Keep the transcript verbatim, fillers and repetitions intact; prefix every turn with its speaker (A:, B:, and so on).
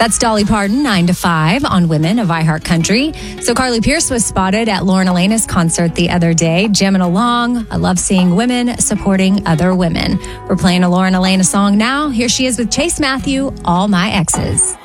A: That's Dolly Parton, nine to five on Women of iHeart Country. So Carly Pierce was spotted at Lauren Elena's concert the other day, jamming along. I love seeing women supporting other women. We're playing a Lauren Elena song now. Here she is with Chase Matthew, All My Exes.